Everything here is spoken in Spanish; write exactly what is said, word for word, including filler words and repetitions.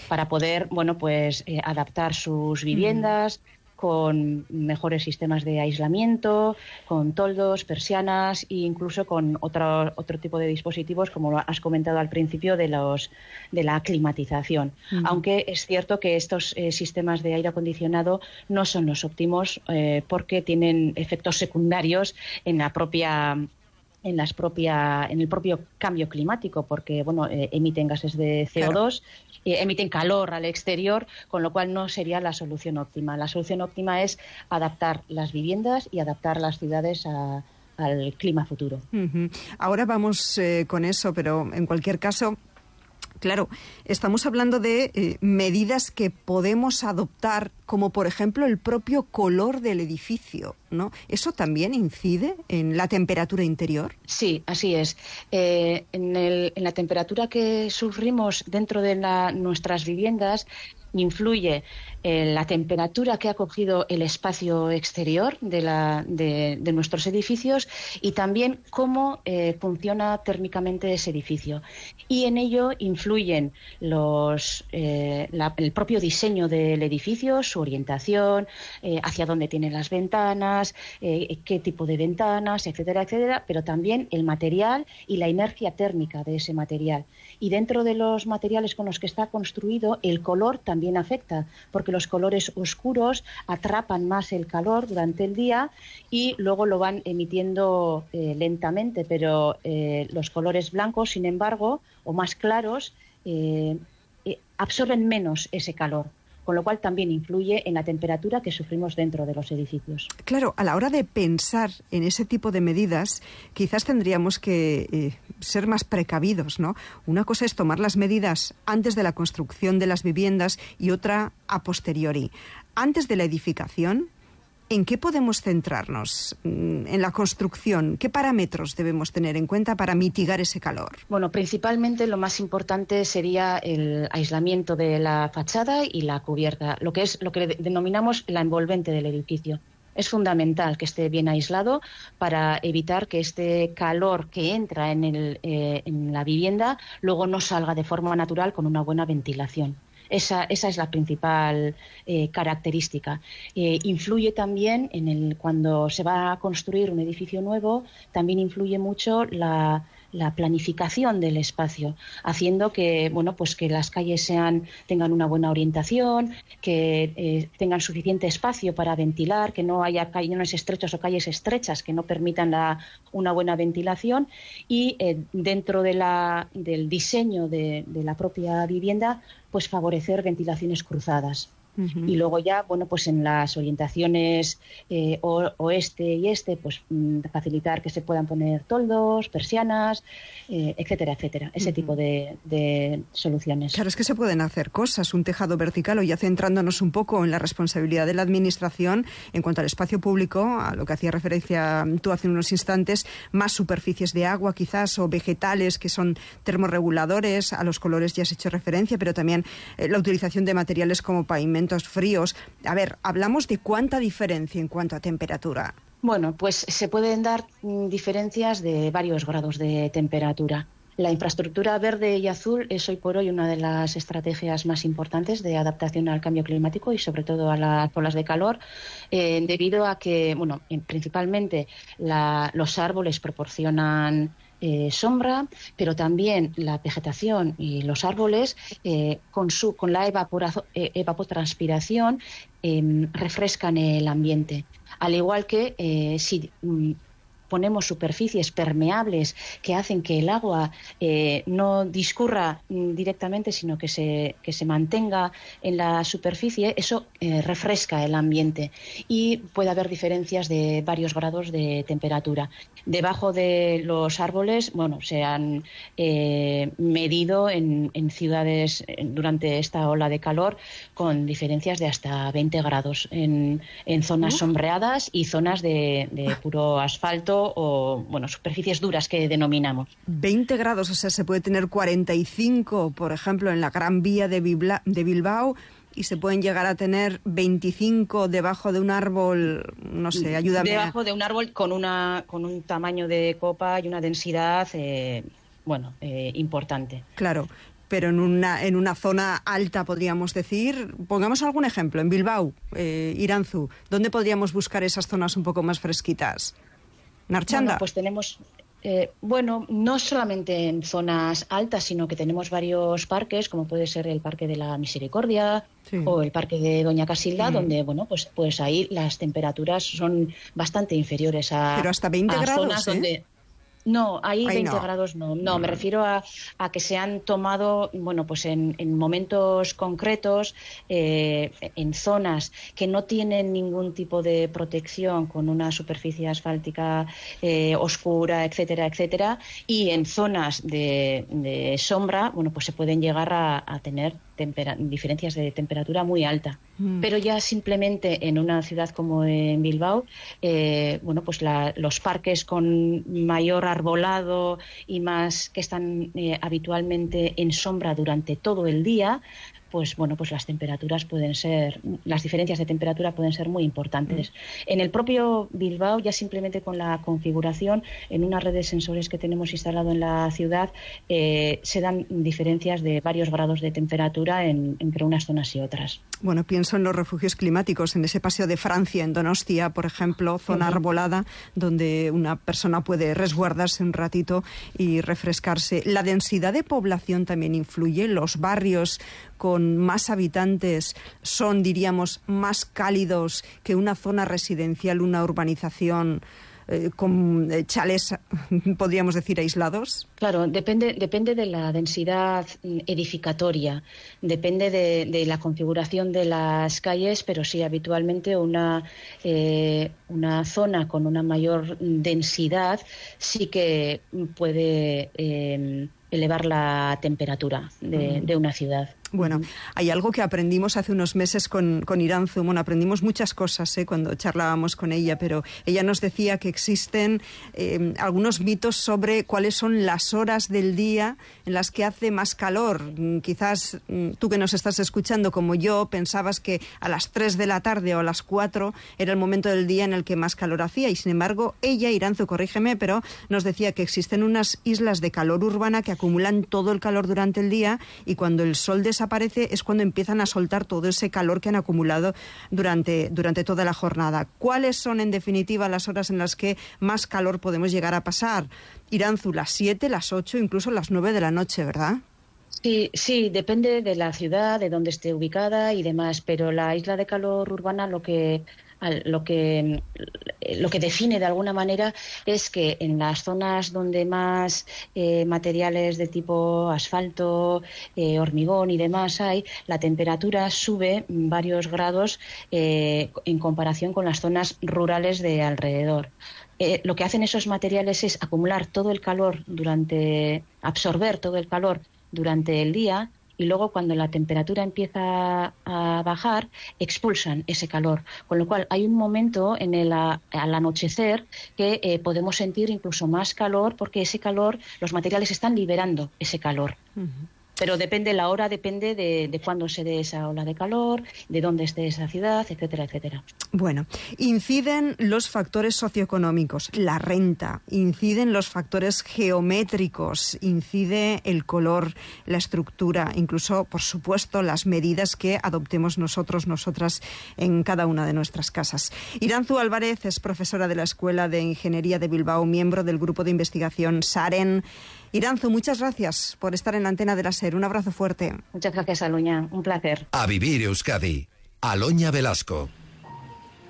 para poder, bueno, pues eh, adaptar sus viviendas mm. con mejores sistemas de aislamiento, con toldos, persianas e incluso con otro, otro tipo de dispositivos, como lo has comentado al principio, de los de la climatización. Uh-huh. Aunque es cierto que estos eh, sistemas de aire acondicionado no son los óptimos eh, porque tienen efectos secundarios en la propia en las propia en el propio cambio climático, porque bueno eh, emiten gases de C O dos, claro. eh, emiten calor al exterior, con lo cual no sería la solución óptima. La solución óptima es adaptar las viviendas y adaptar las ciudades a, al clima futuro. Uh-huh. Ahora vamos eh, con eso, pero en cualquier caso, claro, estamos hablando de eh, medidas que podemos adoptar, como por ejemplo el propio color del edificio, ¿no? ¿Eso también incide en la temperatura interior? Sí, así es. Eh, en, el, en la temperatura que sufrimos dentro de la, nuestras viviendas influye eh, la temperatura que ha cogido el espacio exterior de, la, de, de nuestros edificios y también cómo eh, funciona térmicamente ese edificio. Y en ello influyen los, eh, la, el propio diseño del edificio, su orientación, eh, hacia dónde tienen las ventanas, eh, qué tipo de ventanas, etcétera, etcétera, pero también el material y la inercia térmica de ese material. Y dentro de los materiales con los que está construido, el color también afecta, porque los colores oscuros atrapan más el calor durante el día y luego lo van emitiendo eh, lentamente, pero eh, los colores blancos, sin embargo, o más claros, eh, eh, absorben menos ese calor, con lo cual también influye en la temperatura que sufrimos dentro de los edificios. Claro, a la hora de pensar en ese tipo de medidas, quizás tendríamos que eh, ser más precavidos, ¿no? Una cosa es tomar las medidas antes de la construcción de las viviendas y otra a posteriori. Antes de la edificación, ¿en qué podemos centrarnos en la construcción? ¿Qué parámetros debemos tener en cuenta para mitigar ese calor? Bueno, principalmente lo más importante sería el aislamiento de la fachada y la cubierta, lo que es lo que denominamos la envolvente del edificio. Es fundamental que esté bien aislado para evitar que este calor que entra en, el, eh, en la vivienda luego no salga de forma natural con una buena ventilación. Esa, esa es la principal eh, característica. Eh, influye también en el cuando se va a construir un edificio nuevo, también influye mucho la, la planificación del espacio, haciendo que bueno pues que las calles sean tengan una buena orientación, que eh, tengan suficiente espacio para ventilar, que no haya calles estrechos o calles estrechas que no permitan la, una buena ventilación y eh, dentro de la, del diseño de, de la propia vivienda pues favorecer ventilaciones cruzadas. Uh-huh. Y luego ya, bueno, pues en las orientaciones eh, o, oeste y este, pues mm, facilitar que se puedan poner toldos, persianas, eh, etcétera, etcétera. Ese uh-huh. tipo de, de soluciones. Claro, es que se pueden hacer cosas, un tejado vertical, o ya centrándonos un poco en la responsabilidad de la Administración en cuanto al espacio público, a lo que hacía referencia tú hace unos instantes, más superficies de agua quizás, o vegetales que son termorreguladores, a los colores ya has hecho referencia, pero también eh, la utilización de materiales como pavimento fríos. A ver, hablamos de cuánta diferencia en cuanto a temperatura. Bueno, pues se pueden dar mm, diferencias de varios grados de temperatura. La infraestructura verde y azul es hoy por hoy una de las estrategias más importantes de adaptación al cambio climático y sobre todo a las olas de calor, eh, debido a que, bueno, principalmente la, los árboles proporcionan Eh, sombra, pero también la vegetación y los árboles eh, con, su, con la evapora, eh, evapotranspiración eh, refrescan el ambiente. Al igual que eh, si mm, ponemos superficies permeables que hacen que el agua eh, no discurra mm, directamente, sino que se, que se mantenga en la superficie, eso eh, refresca el ambiente y puede haber diferencias de varios grados de temperatura. Debajo de los árboles, bueno, se han eh, medido en, en ciudades en, durante esta ola de calor con diferencias de hasta veinte grados en, en zonas uh. sombreadas y zonas de, de puro asfalto o, bueno, superficies duras que denominamos. veinte grados, o sea, se puede tener cuarenta y cinco, por ejemplo, en la Gran Vía de, Bibla, de Bilbao, y se pueden llegar a tener veinticinco debajo de un árbol, no sé, ayúdame. Debajo de un árbol con una con un tamaño de copa y una densidad, eh, bueno, eh, importante. Claro. pero en una, en una zona alta, podríamos decir. Pongamos algún ejemplo. En Bilbao, eh, Iranzu, ¿dónde podríamos buscar esas zonas un poco más fresquitas? ¿Narchanda? Bueno, pues tenemos... Eh, bueno, no solamente en zonas altas, sino que tenemos varios parques, como puede ser el Parque de la Misericordia, sí, o el Parque de Doña Casilda, mm. donde, bueno, pues, pues ahí las temperaturas son bastante inferiores a, Pero hasta veinte a grados, zonas ¿eh? donde... No, ahí, ahí veinte no. grados no. No, me refiero a, a que se han tomado, bueno, pues en, en momentos concretos, eh, en zonas que no tienen ningún tipo de protección, con una superficie asfáltica eh, oscura, etcétera, etcétera, y en zonas de, de sombra, bueno, pues se pueden llegar a, a tener tempera- diferencias de temperatura muy alta. Mm. Pero ya simplemente en una ciudad como en Bilbao, eh, bueno, pues la, los parques con mayor arbolado y más que están eh, habitualmente en sombra durante todo el día, pues bueno, pues las temperaturas pueden ser, las diferencias de temperatura pueden ser muy importantes. Mm. En el propio Bilbao, ya simplemente con la configuración, en una red de sensores que tenemos instalado en la ciudad, eh, se dan diferencias de varios grados de temperatura en, entre unas zonas y otras. Bueno, pienso en los refugios climáticos, en ese paseo de Francia, en Donostia, por ejemplo, zona uh-huh. arbolada, donde una persona puede resguardarse un ratito y refrescarse. ¿La densidad de población también influye? ¿Los barrios con más habitantes son, diríamos, más cálidos que una zona residencial, una urbanización eh, con eh, chalés, podríamos decir, aislados? Claro, depende, depende de la densidad edificatoria, depende de, de la configuración de las calles, pero sí, habitualmente una, eh, una zona con una mayor densidad sí que puede eh, elevar la temperatura de, de una ciudad. Bueno, hay algo que aprendimos hace unos meses con, con Iranzu. Bueno, aprendimos muchas cosas ¿eh? cuando charlábamos con ella, pero ella nos decía que existen eh, algunos mitos sobre cuáles son las horas del día en las que hace más calor. Quizás tú que nos estás escuchando, como yo, pensabas que a las tres de la tarde o a las cuatro era el momento del día en el que más calor hacía, y sin embargo ella, Iranzu, corrígeme, pero nos decía que existen unas islas de calor urbana que acumulan todo el calor durante el día, y cuando el sol desaparece es cuando empiezan a soltar todo ese calor que han acumulado durante, durante toda la jornada. ¿Cuáles son, en definitiva, las horas en las que más calor podemos llegar a pasar? Iranzu, las siete, las ocho, incluso las nueve de la noche, ¿verdad? Sí, sí, depende de la ciudad, de dónde esté ubicada y demás, pero la isla de calor urbana lo que lo que lo que define de alguna manera es que en las zonas donde más eh, materiales de tipo asfalto, eh, hormigón y demás hay, la temperatura sube varios grados eh, en comparación con las zonas rurales de alrededor. Eh, lo que hacen esos materiales es acumular todo el calor durante, absorber todo el calor durante el día, y luego cuando la temperatura empieza a bajar, expulsan ese calor. Con lo cual hay un momento en el a, al anochecer que eh, podemos sentir incluso más calor, porque ese calor, los materiales están liberando ese calor. Uh-huh. Pero depende, la hora depende de, de cuándo se dé esa ola de calor, de dónde esté esa ciudad, etcétera, etcétera. Bueno, inciden los factores socioeconómicos, la renta, inciden los factores geométricos, incide el color, la estructura, incluso, por supuesto, las medidas que adoptemos nosotros, nosotras, en cada una de nuestras casas. Iranzu Álvarez es profesora de la Escuela de Ingeniería de Bilbao, miembro del grupo de investigación SAREN. Iranzu, muchas gracias por estar en la antena de la SER. Un abrazo fuerte. Muchas gracias, Aloña. Un placer. A vivir Euskadi. Aloña Velasco.